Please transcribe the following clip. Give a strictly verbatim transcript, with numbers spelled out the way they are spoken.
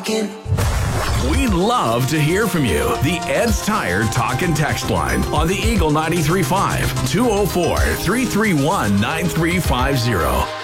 talking. We'd love to hear from you. The Ed's Tire Talk and Text line on the Eagle ninety-three point five, two oh four, three three one, nine three five zero.